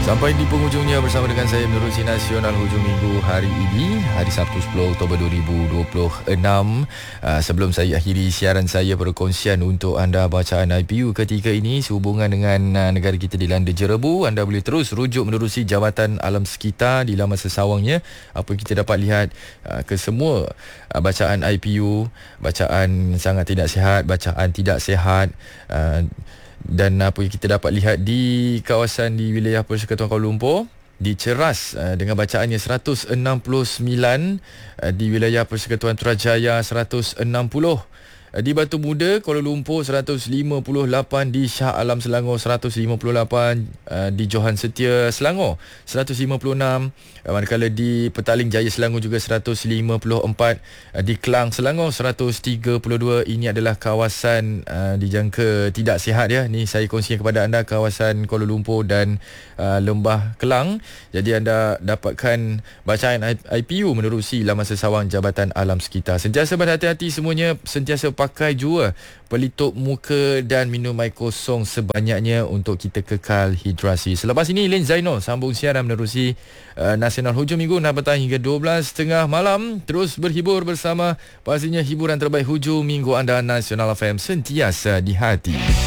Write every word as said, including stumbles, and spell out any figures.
Sampai di penghujungnya bersama dengan saya menerusi Nasional Hujung Minggu hari ini, hari Sabtu sepuluh Oktober dua ribu dua puluh enam. Uh, sebelum saya akhiri siaran saya, perkongsian untuk anda bacaan I P U ketika ini sehubungan dengan uh, negara kita dilanda jerebu. Anda boleh terus rujuk menerusi Jabatan Alam Sekitar di laman sesawangnya. Apa yang kita dapat lihat uh, ke semua uh, bacaan I P U, bacaan sangat tidak sihat, bacaan tidak sihat, uh, dan apa yang kita dapat lihat di kawasan di wilayah Persekutuan Kuala Lumpur diceras uh, dengan bacaannya seratus enam puluh sembilan, uh, di wilayah Persekutuan Trajaya seratus enam puluh, uh, di Batu Muda Kuala Lumpur seratus lima puluh lapan, di Shah Alam Selangor seratus lima puluh lapan, uh, di Johan Setia Selangor seratus lima puluh enam, uh, manakala di Petaling Jaya Selangor juga seratus lima puluh empat, uh, di Kelang Selangor seratus tiga puluh dua. Ini adalah kawasan uh, dijangka tidak sihat ya. Ni saya kongsikan kepada anda kawasan Kuala Lumpur dan uh, Lembah Kelang. Jadi anda dapatkan bacaan I P U menerusi laman sesawang Jabatan Alam Sekitar. Sentiasa berhati-hati semuanya, sentiasa pakai jua pelitup muka dan minum air kosong sebanyaknya untuk kita kekal hidrasi. Selepas ini Len Zainal sambung siaran menerusi uh, Nasional Hujung Minggu nak bertahan hingga dua belas tiga puluh malam. Terus berhibur bersama pastinya hiburan terbaik hujung minggu anda. Nasional F M sentiasa di hati.